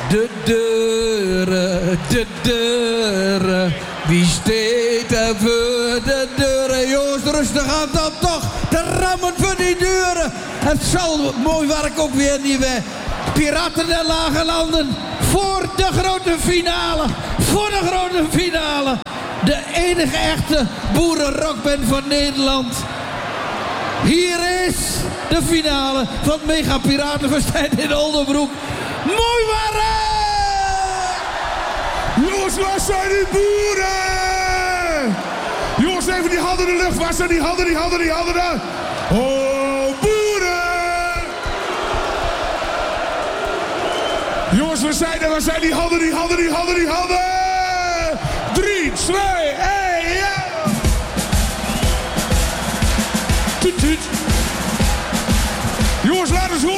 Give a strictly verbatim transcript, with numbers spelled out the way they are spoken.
De deuren, de deuren. Wie steekt er voor de deuren? Jongens, rustig aan dan toch. Te rammen voor die deuren. Het zal mooi werk ook weer niet weer. Piraten der Lage Landen. Voor de grote finale. Voor de grote finale. De enige echte boerenrockband van Nederland. Hier is de finale van Mega Piratenfestijn in Oldenbroek. Mooi waren! Jongens, waar zijn die boeren? Jongens, even die handen in de lucht. Waar zijn die handen, die handen, die handen daar? Oh, boeren! Jongens, waar zijn er? Waar zijn die handen, die handen, die handen, die handen? Drie, twee, één, ja! Tuut, tuut. Jongens, laat eens horen.